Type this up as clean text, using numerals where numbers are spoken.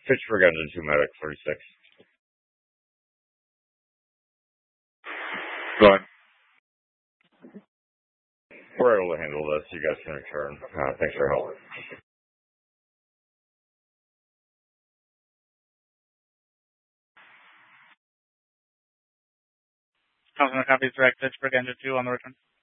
Pittsburgh Engine 2 Medic 36. Go ahead. We're able to handle this. You guys can return. Thanks for your help. Customer copy direct Pittsburgh Engine 2 on the return.